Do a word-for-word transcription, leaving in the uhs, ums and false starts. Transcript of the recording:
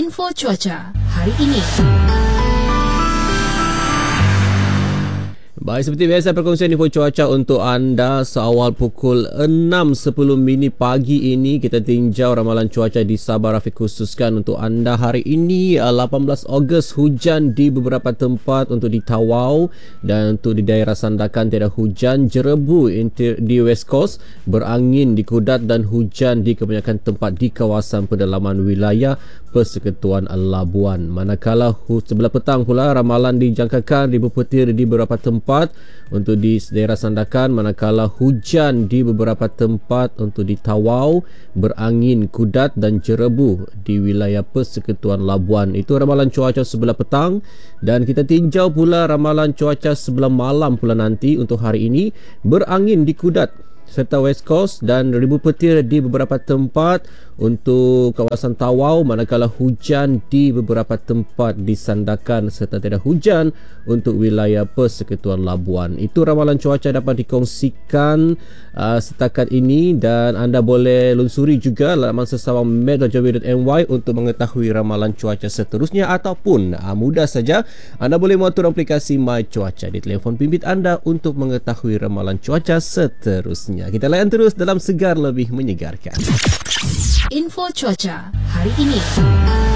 Info cuaca hari ini. Baik, seperti biasa perkongsian info cuaca untuk anda seawal pukul enam sepuluh minit pagi ini. Kita tinjau ramalan cuaca di Sabah Rafiq khususkan untuk anda hari ini lapan belas Ogos. Hujan di beberapa tempat untuk di Tawau dan untuk di daerah Sandakan tiada hujan. Jerebu di West Coast, berangin di Kudat dan hujan di kebanyakan tempat di kawasan pedalaman wilayah Persekutuan Labuan. Manakala sebelah petang pula ramalan dijangkakan ribu petir di beberapa tempat untuk di daerah Sandakan, manakala hujan di beberapa tempat untuk di Tawau, berangin Kudat dan Jerebu di wilayah Persekutuan Labuan. Itu ramalan cuaca sebelah petang, dan kita tinjau pula ramalan cuaca sebelah malam pula nanti untuk hari ini. Berangin di Kudat serta West Coast dan ribu petir di beberapa tempat untuk kawasan Tawau, manakala hujan di beberapa tempat di Sandakan serta tiada hujan untuk wilayah Persekutuan Labuan. Itu ramalan cuaca dapat dikongsikan uh, setakat ini, dan anda boleh lunsuri juga laman sesawang met dot jawi dot m y untuk mengetahui ramalan cuaca seterusnya, ataupun uh, mudah saja anda boleh mengatur aplikasi My Cuaca di telefon bimbit anda untuk mengetahui ramalan cuaca seterusnya. Kita layan terus dalam Segar Lebih Menyegarkan. Info cuaca hari ini.